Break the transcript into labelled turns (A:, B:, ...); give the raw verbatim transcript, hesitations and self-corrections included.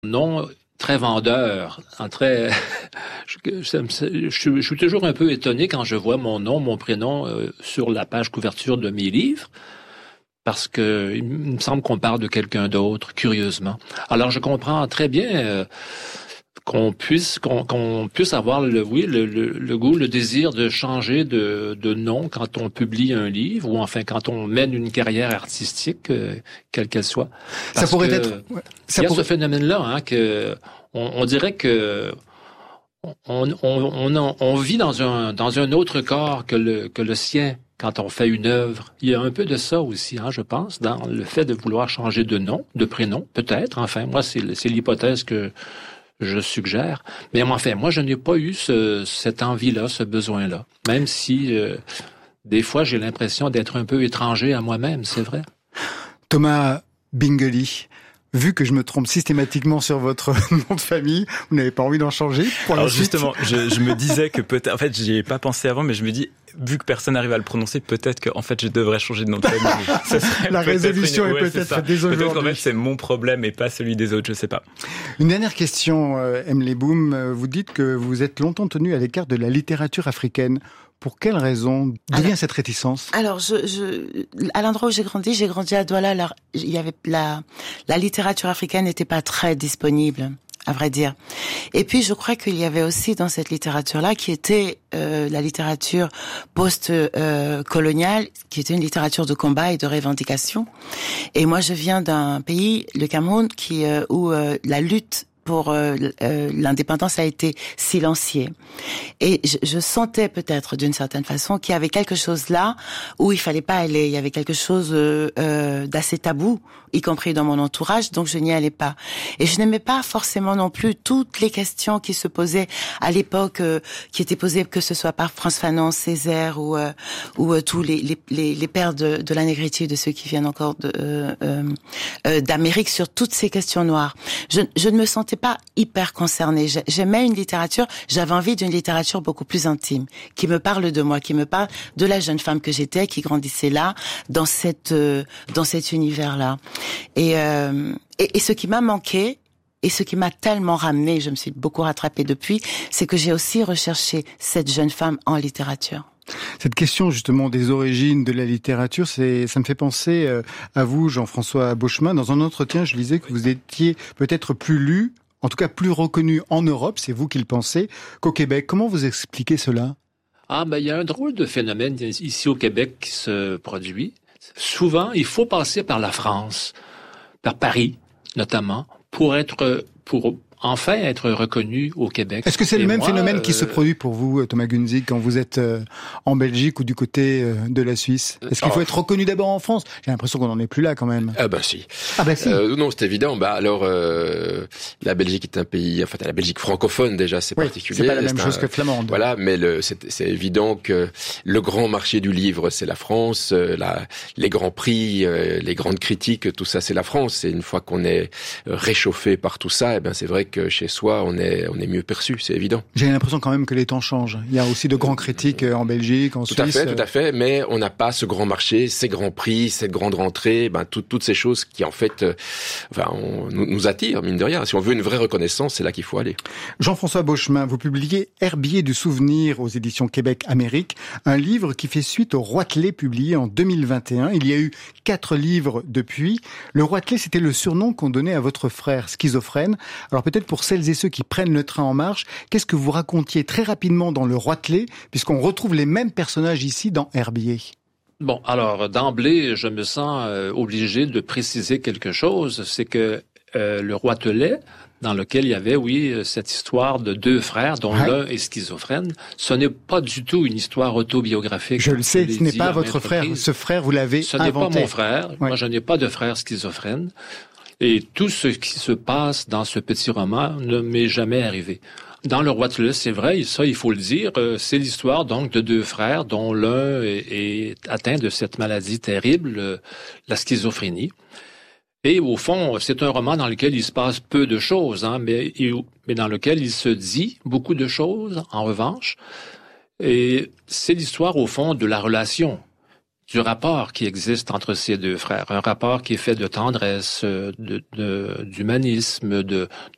A: Non, très vendeur, en très. je, je, je, je suis toujours un peu étonné quand je vois mon nom, mon prénom euh, sur la page couverture de mes livres, parce que il me semble qu'on parle de quelqu'un d'autre, curieusement. Alors je comprends très bien euh, qu'on puisse qu'on, qu'on puisse avoir le oui le, le, le goût, le désir de changer de, de nom quand on publie un livre, ou enfin quand on mène une carrière artistique, euh, quelle qu'elle soit. Parce
B: ça pourrait
A: que,
B: être. Ouais, ça
A: il y a
B: pourrait...
A: ce phénomène-là, hein, que on, on dirait que on, on, on, on vit dans un dans un autre corps que le que le sien quand on fait une œuvre. Il y a un peu de ça aussi, hein, je pense, dans le fait de vouloir changer de nom, de prénom, peut-être. Enfin, moi, c'est c'est l'hypothèse que je suggère. Mais enfin, moi, je n'ai pas eu ce, cette envie-là, ce besoin-là. Même si, euh, des fois, j'ai l'impression d'être un peu étranger à moi-même, c'est vrai.
B: Thomas Bingley, vu que je me trompe systématiquement sur votre nom de famille, vous n'avez pas envie d'en changer pour la
C: Alors
B: suite?
C: justement, je, je me disais que peut-être... En fait, j'y ai pas pensé avant, mais je me dis, vu que personne n'arrive à le prononcer, peut-être que en fait, je devrais changer de nom de famille. Ça serait
B: la résolution
C: une...
B: est
C: ouais,
B: peut-être
C: c'est
B: dès aujourd'hui.
C: Peut-être qu'en fait, c'est mon problème et pas celui des autres, je sais pas.
B: Une dernière question, euh, Emily Boom. Vous dites que vous êtes longtemps tenu à l'écart de la littérature africaine. Pour quelle raison? D'où vient cette réticence?
D: Alors, je, je, à l'endroit où j'ai grandi, j'ai grandi à Douala. Alors, il y avait la, la littérature africaine n'était pas très disponible, à vrai dire. Et puis, je crois qu'il y avait aussi dans cette littérature-là, qui était euh, la littérature post-coloniale, euh, qui était une littérature de combat et de revendication. Et moi, je viens d'un pays, le Cameroun, qui euh, où euh, la lutte pour euh, euh, l'indépendance a été silenciée. Et je, je sentais peut-être d'une certaine façon qu'il y avait quelque chose là où il fallait pas aller. Il y avait quelque chose euh, euh, d'assez tabou, y compris dans mon entourage, donc je n'y allais pas. Et je n'aimais pas forcément non plus toutes les questions qui se posaient à l'époque, euh, qui étaient posées que ce soit par Frantz Fanon, Césaire ou euh, ou euh, tous les, les les les pères de, de la négritude, de ceux qui viennent encore de euh, euh, d'Amérique, sur toutes ces questions noires. Je, je ne me sentais pas hyper concernée. J'aimais une littérature, j'avais envie d'une littérature beaucoup plus intime, qui me parle de moi, qui me parle de la jeune femme que j'étais, qui grandissait là, dans cette euh, dans cet univers-là. Et, euh, et et ce qui m'a manqué, et ce qui m'a tellement ramenée, je me suis beaucoup rattrapée depuis, c'est que j'ai aussi recherché cette jeune femme en littérature.
B: Cette question justement des origines de la littérature, c'est, ça me fait penser à vous, Jean-François Beauchemin. Dans un entretien, je lisais que vous étiez peut-être plus lu, en tout cas plus reconnu en Europe, c'est vous qui le pensez, qu'au Québec. Comment vous expliquez cela?
A: Ah, ben, il y a un drôle de phénomène ici au Québec qui se produit. Souvent, il faut passer par la France, par Paris, notamment, pour être, pour enfin être reconnu au Québec.
B: Est-ce que c'est
A: Et
B: le même
A: moi,
B: phénomène
A: euh...
B: qui se produit pour vous, Thomas Gunzig, quand vous êtes euh, en Belgique ou du côté euh, de la Suisse? Est-ce qu'il faut
E: oh.
B: être reconnu d'abord en France? J'ai l'impression qu'on n'en est plus là quand même.
E: Ah bah si.
B: Ah bah si.
E: Euh, non, c'est évident. Bah alors, euh, la Belgique est un pays, enfin la Belgique francophone déjà, c'est
B: oui,
E: particulier.
B: C'est pas la même
E: c'est
B: chose
E: un,
B: que flamande.
E: Voilà, mais le, c'est, c'est évident que le grand marché du livre, c'est la France. Euh, la, les grands prix, euh, les grandes critiques, tout ça, c'est la France. Et une fois qu'on est réchauffé par tout ça, eh ben c'est vrai que chez soi, on est on est mieux perçu, c'est évident.
B: J'ai l'impression quand même que les temps changent. Il y a aussi de grands critiques en Belgique, en
E: tout
B: Suisse.
E: Tout à fait, tout à fait, mais on n'a pas ce grand marché, ces grands prix, cette grande rentrée, ben tout, toutes ces choses qui en fait, euh, enfin, on, nous, nous attirent mine de rien. Si on veut une vraie reconnaissance, c'est là qu'il faut aller.
B: Jean-François Beauchemin, vous publiez Herbier du souvenir aux éditions Québec Amérique, un livre qui fait suite au Roitelet publié en deux mille vingt et un. Il y a eu quatre livres depuis. Le Roitelet, c'était le surnom qu'on donnait à votre frère schizophrène. Alors peut-être pour celles et ceux qui prennent le train en marche, qu'est-ce que vous racontiez très rapidement dans le Roitelet, puisqu'on retrouve les mêmes personnages ici dans Herbier?
A: Bon, alors d'emblée, je me sens euh, obligé de préciser quelque chose, c'est que euh, le Roitelet, dans lequel il y avait, oui, cette histoire de deux frères, dont ouais. l'un est schizophrène, ce n'est pas du tout une histoire autobiographique.
B: Je le sais, ce n'est pas votre frère. Ce frère, vous l'avez
A: ce
B: inventé.
A: Ce n'est pas mon frère. Ouais. Moi, je n'ai pas de frère schizophrène. Et tout ce qui se passe dans ce petit roman ne m'est jamais arrivé. Dans le Roitelet, c'est vrai, ça, il faut le dire, c'est l'histoire donc de deux frères dont l'un est, est atteint de cette maladie terrible, la schizophrénie. Et au fond, c'est un roman dans lequel il se passe peu de choses, hein, mais, mais dans lequel il se dit beaucoup de choses, en revanche. Et c'est l'histoire, au fond, de la relation, du rapport qui existe entre ces deux frères. Un rapport qui est fait de tendresse, de, de, d'humanisme, de,